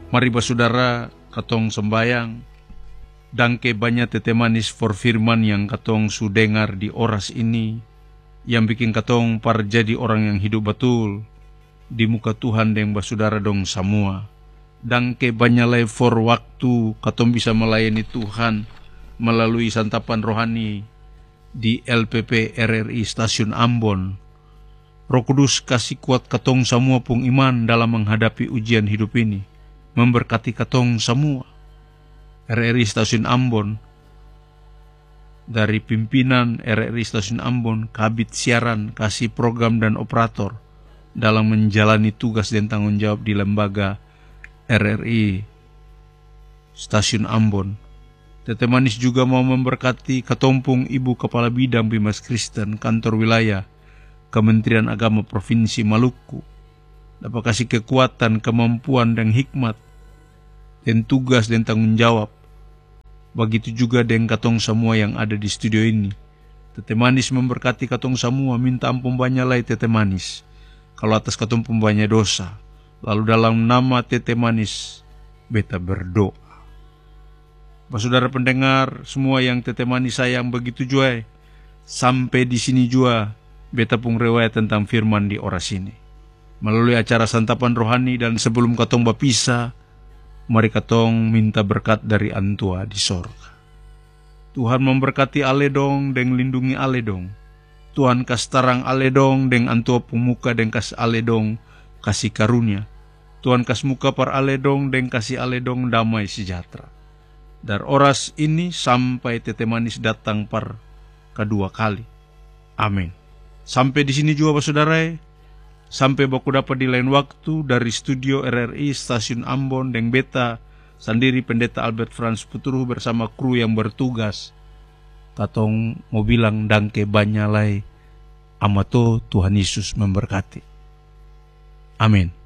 Mari saudara katong sembayang, dangke banyak tete manis for firman yang katong su dengar di oras ini, yang bikin katong par jadi orang yang hidup betul di muka Tuhan deng basudara dong semua. Dangke banyak lay for waktu katong bisa melayani Tuhan melalui santapan rohani di LPP RRI Stasiun Ambon. Roh Kudus kasih kuat katong semua pung iman dalam menghadapi ujian hidup ini, memberkati katong semua. RRI Stasiun Ambon, dari pimpinan RRI Stasiun Ambon, kabit siaran, kasih program dan operator dalam menjalani tugas dan tanggung jawab di lembaga RRI Stasiun Ambon. Tete Manis juga mau memberkati katompung Ibu Kepala Bidang Bimas Kristen Kantor Wilayah Kementerian Agama Provinsi Maluku. Dapat kasih kekuatan, kemampuan dan hikmat dan tugas dan tanggung jawab. Begitu juga dengan katong semua yang ada di studio ini. Tete Manis memberkati katong semua, minta ampun banyak lagi Tete Manis kalau atas katong banyak dosa. Lalu dalam nama Tete Manis beta berdoa. Saudara pendengar semua yang Tete Manis sayang begitu juga, sampai di sini juga beta pung riwayat tentang firman di oras ini melalui acara santapan rohani. Dan sebelum katong berpisah, mari katong minta berkat dari Antua di sorga. Tuhan memberkati ale dong deng lindungi ale dong. Tuhan kas tarang ale dong deng Antua pung muka deng kas ale dong kasih karunia. Tuhan kas muka par ale dong deng kasih ale dong damai sejahtera. Dari oras ini sampai Tete Manis datang par kedua kali. Amin. Sampai di sini juga saudara. Sampai baku dapat di lain waktu dari studio RRI Stasiun Ambon dan beta sendiri Pendeta Albert Franz Puturuh bersama kru yang bertugas. Katong mau bilang dangke banyak lay amato Tuhan Yesus memberkati. Amin.